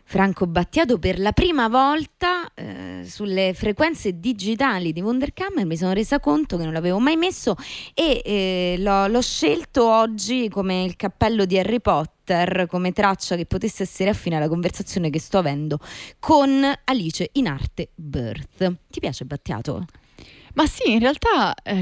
Franco Battiato per la prima volta sulle frequenze digitali di Wunderkammer. Mi sono resa conto che non l'avevo mai messo e l'ho scelto oggi come il cappello di Harry Potter, come traccia che potesse essere affine alla conversazione che sto avendo con Alice in arte Birth. Ti piace Battiato? Ma sì, in realtà